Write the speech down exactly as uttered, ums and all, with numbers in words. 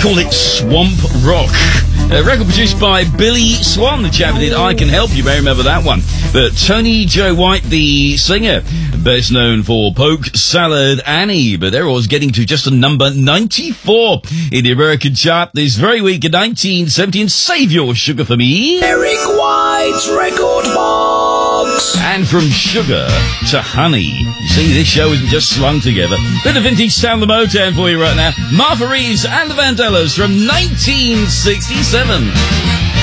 called it Swamp Rock. A record produced by Billy Swan, the chap who did I Can Help You. You may remember that one. But Tony Joe White, the singer, best known for Polk Salad Annie. But they're always getting to just a number ninety-four in the American chart this very week in nineteen seventy. And Save Your Sugar for Me. Eric White's Record Box. And from sugar to honey. You see, this show isn't just slung together. Bit of vintage sound of Motown for you right now. Martha Reeves and the Vandellas from nineteen sixty-seven.